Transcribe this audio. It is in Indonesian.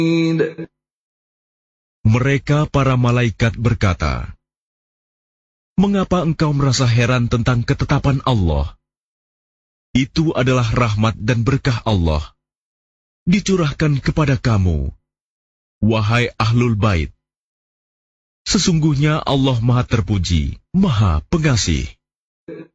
Mereka para malaikat berkata, "Mengapa engkau merasa heran tentang ketetapan Allah? Itu adalah rahmat dan berkah Allah, dicurahkan kepada kamu, wahai Ahlul Bait. Sesungguhnya Allah Maha Terpuji, Maha Pengasih."